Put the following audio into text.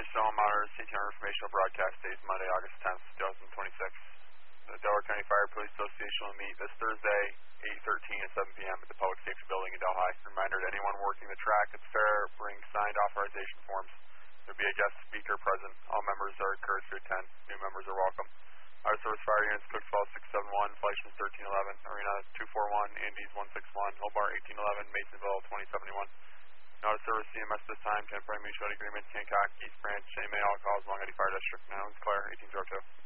Station Alma Mater CTR informational broadcast days Monday, August 10th, 2026. The Delaware County Fire Police Association will meet this Thursday, 8:13 at 7 p.m. at the Public Safety Building in Delhi. Reminder to anyone working the track at the fair, bring signed authorization forms. There will be a guest speaker present. All members are encouraged to attend. New members are welcome. Our service fire units: Cooksville 671, Fleischman's 1311, Arena 241, Andes 161, Hobart 1811, Masonville 2071. Not a service CMS this time. Temporary mutual aid agreement, Hancock, East Branch, May all calls, Long Eddy Fire District. Now it's Claire, 1802.